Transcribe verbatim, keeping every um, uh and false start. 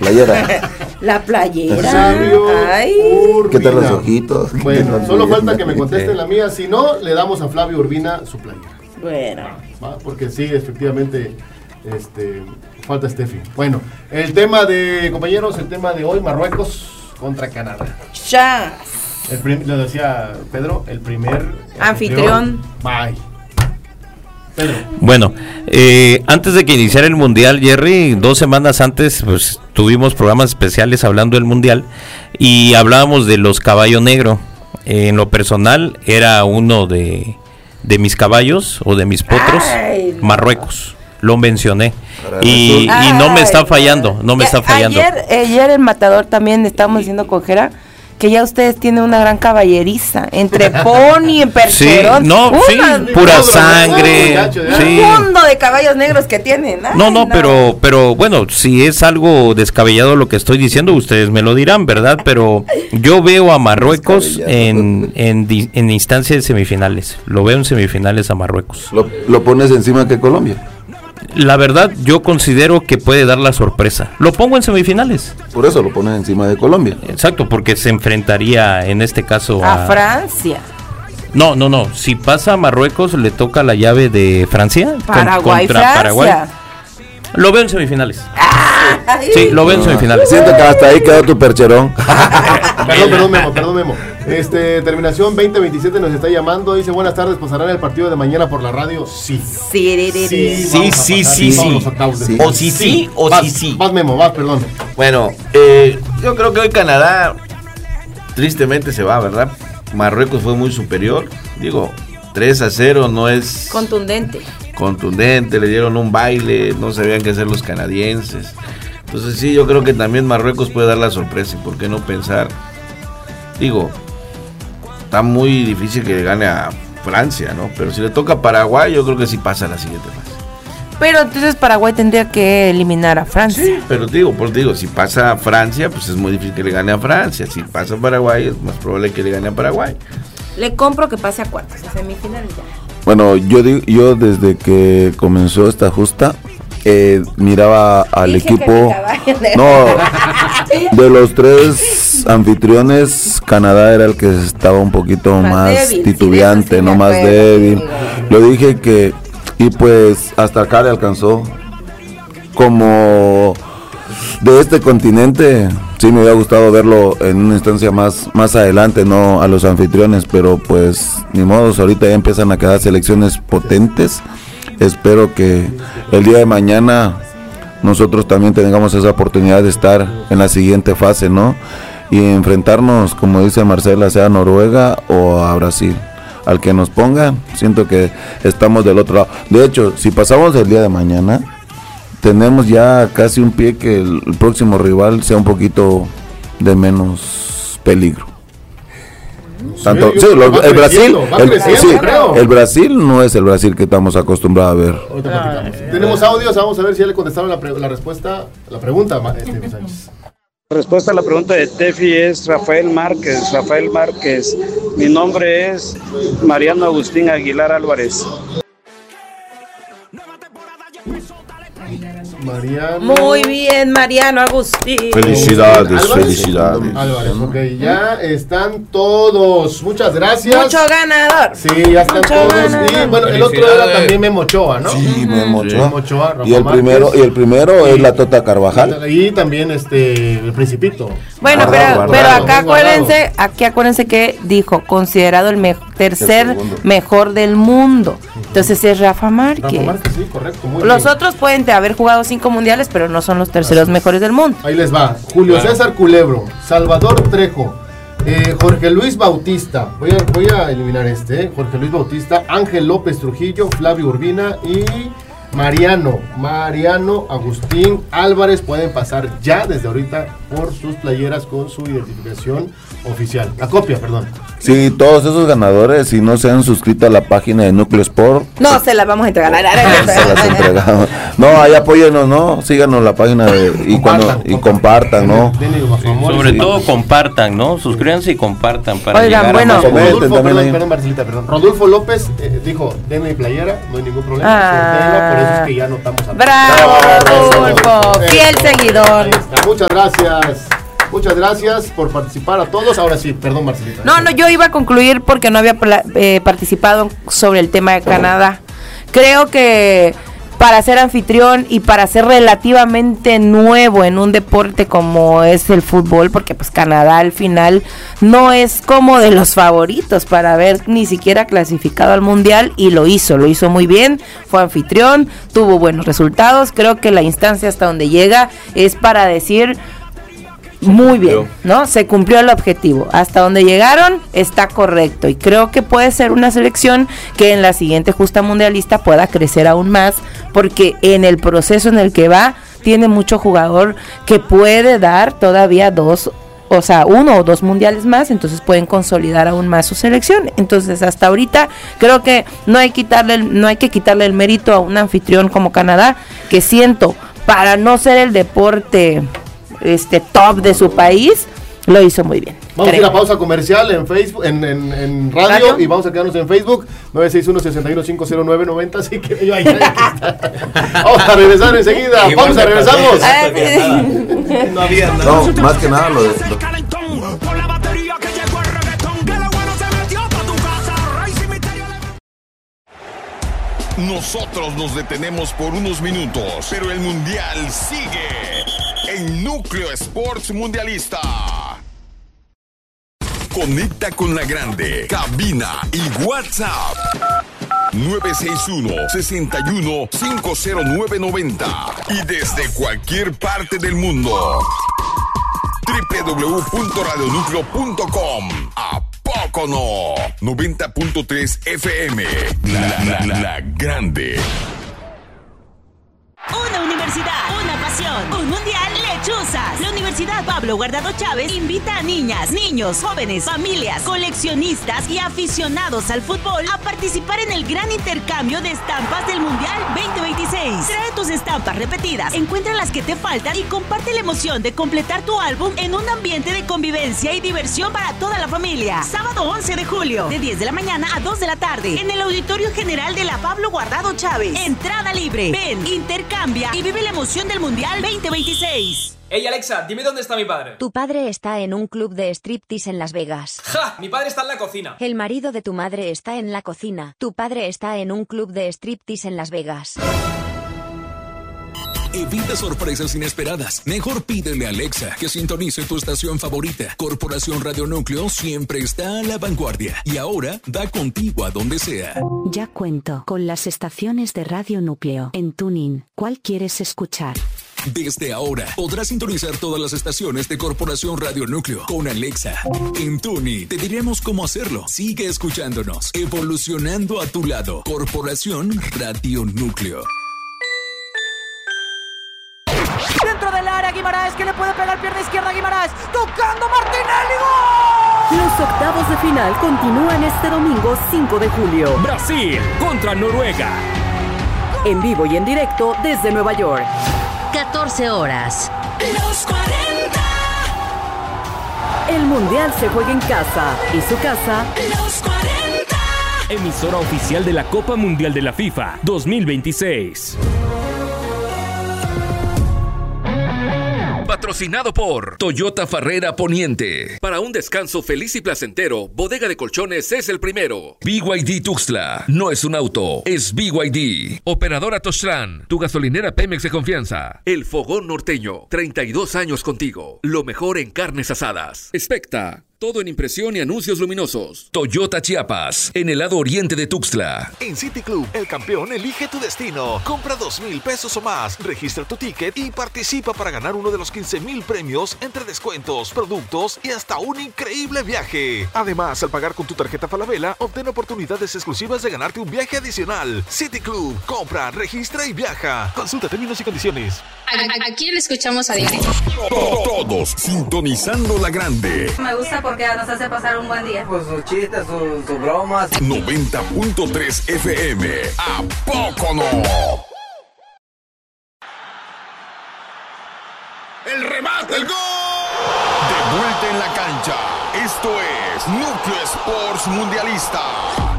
playera. La playera. Flavio Ay. Urbina. ¿Qué tal los ojitos? Bueno, solo falta que me contesten la mía, si no, le damos a Flavio Urbina su playera. Bueno. ¿Va? Porque sí, efectivamente, este, falta Steffi. Bueno, el tema de, compañeros, el tema de hoy, Marruecos contra Canadá. Ya. El prim, lo decía Pedro, el primer Anfitrión. Bye. Pedro. Bueno, eh, antes de que iniciara el Mundial, Jerry, dos semanas antes, pues tuvimos programas especiales hablando del Mundial y hablábamos de los caballos negros. Eh, en lo personal, era uno de, de mis caballos o de mis potros, Ay, no. Marruecos. Lo mencioné y, y no me está fallando, no me está fallando. Ayer, ayer el Matador también estábamos diciendo con Jera que ya ustedes tienen una gran caballeriza entre pony, en percherón. Sí, no, una, sí, pura todo, sangre. muchacho, ya. Sí. Un mundo de caballos negros que tienen. Ay, No, no, pero, pero bueno, si es algo descabellado lo que estoy diciendo, ustedes me lo dirán, ¿verdad? Pero yo veo a Marruecos en, en, di- en instancia de semifinales. Lo veo en semifinales a Marruecos. ¿Lo, lo pones encima que Colombia? La verdad, yo considero que puede dar la sorpresa. Lo pongo en semifinales. Por eso lo pones encima de Colombia. Exacto, porque se enfrentaría en este caso a Francia. No, no, no. Si pasa a Marruecos, le toca la llave de Francia con- Paraguay, contra Francia. Paraguay. Lo veo en semifinales. Ay. Sí, lo veo en semifinales. Siento que hasta ahí quedó tu percherón. Perdón, perdón, Memo, perdón, Memo. Este, terminación veinte veintisiete nos está llamando. Dice, buenas tardes, pasarán el partido de mañana por la radio. Sí. Sí, Sí, Sí, vamos a sí, pasar sí, todos sí. los octavos de Sí. final. O sí, sí, o vas, sí, sí. Vas, Memo, vas, perdón. Bueno, eh, yo creo que hoy Canadá tristemente se va, ¿verdad? Marruecos fue muy superior. Digo, tres a cero no es contundente. contundente, le dieron un baile, no sabían qué hacer los canadienses. Entonces sí, yo creo que también Marruecos puede dar la sorpresa, y por qué no pensar. Digo, está muy difícil que le gane a Francia, ¿no? Pero si le toca a Paraguay, yo creo que sí pasa a la siguiente fase. Pero entonces Paraguay tendría que eliminar a Francia. Sí, pero digo, por digo, si pasa a Francia, pues es muy difícil que le gane a Francia. Si pasa a Paraguay, es más probable que le gane a Paraguay. Le compro que pase a cuartos, a semifinales ya. Bueno, yo digo, yo desde que comenzó esta justa eh, miraba al Dije que equipo. mi caballo de- No, de los tres anfitriones, Canadá era el que estaba un poquito Más más, débil, sí, titubeante, de eso sí no me más acuerdo, débil. amigo. Lo dije que y pues hasta acá le alcanzó. Como de este continente, sí me hubiera gustado verlo en una instancia más, más adelante, no a los anfitriones, pero pues ni modo, ahorita ya empiezan a quedar selecciones potentes. Espero que el día de mañana nosotros también tengamos esa oportunidad de estar en la siguiente fase, ¿no? Y enfrentarnos, como dice Marcela, sea a Noruega o a Brasil. Al que nos pongan, siento que estamos del otro lado. De hecho, si pasamos el día de mañana, tenemos ya casi un pie que el, el próximo rival sea un poquito de menos peligro. Tanto, yo sí, creo lo- que va el Brasil, creciendo, va el, creciendo, sí, creo. el Brasil no es el Brasil que estamos acostumbrados a ver. Ahorita platicamos. Tenemos audios, vamos a ver si ya le contestaron la, pre- la respuesta, la pregunta, Ma- este, Sánchez. La respuesta a la pregunta de Tefi es Rafael Márquez. Rafael Márquez. Mi nombre es Mariano Agustín Aguilar Álvarez. Mariano. Muy bien, Mariano Agustín. Felicidades, Álvarez. felicidades. Álvarez, ok, ya están todos. Muchas gracias. Mucho ganador. Sí, ya están Mucho todos. ganador. Y bueno, el otro era también Memo Ochoa, ¿no? Sí, Memo Ochoa. Memo Ochoa, Rafa Y el Márquez. primero, y el primero es la Tota Carvajal. Y también este el Principito. Bueno, Guardado, pero, guardado. pero acá Guardado. acuérdense, aquí acuérdense que dijo considerado el me- tercer segundo. mejor del mundo. Entonces es Rafa Márquez. Rafa Márquez, sí, correcto. Muy Los bien. otros pueden haber jugado cinco mundiales, pero no son los terceros mejores del mundo. Ahí les va. Julio César Culebro, Salvador Trejo, eh, Jorge Luis Bautista. Voy a, voy a eliminar este. eh, Jorge Luis Bautista, Ángel López Trujillo, Flavio Urbina y Mariano. Mariano Agustín Álvarez pueden pasar ya desde ahorita por sus playeras con su identificación oficial. La copia, perdón. Sí, todos esos ganadores, si no se han suscrito a la página de Núcleo Sport, No, se las vamos a entregar. se las entregamos. No, ahí apóyenos, ¿no? Síganos la página de, y cuando y compartan, ¿no? Denle los amores. Sobre sí. todo compartan, ¿no? Suscríbanse y compartan para Oigan, llegar bueno. a más Comenten Rodolfo, también perdón, ahí. perdón, Marcelita, perdón. Rodolfo López eh, dijo, denme mi playera, no hay ningún problema. Ah. Sortéela, por eso es que ya anotamos a Bravo, Rodolfo, Eso. fiel seguidor. Ahí está. Muchas gracias. Muchas gracias por participar a todos. Ahora sí, perdón, Marcelita. No, no, yo iba a concluir porque no había pla- eh, participado sobre el tema de Canadá. Creo que para ser anfitrión y para ser relativamente nuevo en un deporte como es el fútbol, porque pues Canadá al final no es como de los favoritos para haber ni siquiera clasificado al mundial, y lo hizo, lo hizo muy bien, fue anfitrión, tuvo buenos resultados. Creo que la instancia hasta donde llega es para decir muy bien, ¿no? Se cumplió el objetivo. Hasta donde llegaron está correcto, y creo que puede ser una selección que en la siguiente justa mundialista pueda crecer aún más, porque en el proceso en el que va tiene mucho jugador que puede dar todavía dos, o sea, uno o dos mundiales más, entonces pueden consolidar aún más su selección. Entonces, hasta ahorita creo que no hay quitarle el, no hay que quitarle el mérito a un anfitrión como Canadá, que siento, para no ser el deporte este top de su país, lo hizo muy bien. Vamos creo. a ir a pausa comercial en Facebook, en, en, en radio, ¿Radio? y vamos a quedarnos en Facebook nueve seis uno, seis uno cinco cero nueve nueve cero. Así que yo ahí, ahí está. Vamos a regresar enseguida. Igual Pausa, me regresamos. Ah, No había nada. No, más que nada lo de... lo- Con la batería que llegó el reggaetón, que lo bueno se metió pa' tu casa. Rey Misterio le- Nosotros nos detenemos por unos minutos, pero el mundial sigue en Núcleo Sports Mundialista. Conecta con la grande, cabina y WhatsApp nueve seis uno, seis uno, cinco cero nueve nueve cero y desde cualquier parte del mundo doble u doble u doble u punto radio núcleo punto com. ¿A poco no? noventa punto tres F M. La, la, la, la grande. Una universidad, una pasión, un mundial, lechuzas. La Universidad Pablo Guardado Chávez invita a niñas, niños, jóvenes, familias, coleccionistas y aficionados al fútbol a participar en el gran intercambio de estampas del Mundial veinte veintiséis. Trae tus estampas repetidas, encuentra las que te faltan y comparte la emoción de completar tu álbum en un ambiente de convivencia y diversión para toda la familia. Sábado once de julio, de diez de la mañana a dos de la tarde, en el Auditorio General de la Pablo Guardado Chávez. Entrada libre. Ven, intercambia y vive la emoción del Mundial veinte veintiséis. Ey Alexa, dime dónde está mi padre. Tu padre está en un club de striptease en Las Vegas. ¡Ja! Mi padre está en la cocina. El marido de tu madre está en la cocina. Tu padre está en un club de striptease en Las Vegas. Evita sorpresas inesperadas. Mejor pídele a Alexa que sintonice tu estación favorita. Corporación Radio Núcleo siempre está a la vanguardia y ahora da contigo a donde sea. Ya cuento con las estaciones de Radio Núcleo en TuneIn. ¿Cuál quieres escuchar? Desde ahora podrás sintonizar todas las estaciones de Corporación Radio Núcleo con Alexa. En TuneIn te diremos cómo hacerlo. Sigue escuchándonos, evolucionando a tu lado. Corporación Radio Núcleo. Dentro del área, Guimarães, que le puede pegar pierna izquierda, Guimarães, tocando Martinelli, ¡gol! Los octavos de final continúan este domingo cinco de julio. Brasil contra Noruega. En vivo y en directo desde Nueva York. catorce horas. Los cuarenta. El Mundial se juega en casa y su casa. Los cuarenta. Emisora oficial de la Copa Mundial de la FIFA dos mil veintiséis. Patrocinado por Toyota Farrera Poniente. Para un descanso feliz y placentero, Bodega de Colchones es el primero. B Y D Tuxtla. No es un auto, es B Y D. Operadora Toshtran, tu gasolinera Pemex de confianza. El Fogón Norteño, treinta y dos años contigo. Lo mejor en carnes asadas. Expecta. Todo en impresión y anuncios luminosos. Toyota Chiapas, en el lado oriente de Tuxtla. En City Club, el campeón elige tu destino. Compra dos mil pesos o más, registra tu ticket y participa para ganar uno de los quince mil premios entre descuentos, productos y hasta un increíble viaje. Además, al pagar con tu tarjeta Falabella, obtén oportunidades exclusivas de ganarte un viaje adicional. City Club, compra, registra y viaja. Consulta términos y condiciones. ¿A, a quién le escuchamos a diario? Todos sintonizando la grande. Me gusta porque nos hace pasar un buen día. Pues sus chistes, sus, sus bromas. noventa punto tres F M. ¿A poco no? El remate, el gol. De vuelta en la cancha. Esto es Núcleo Sports Mundialista.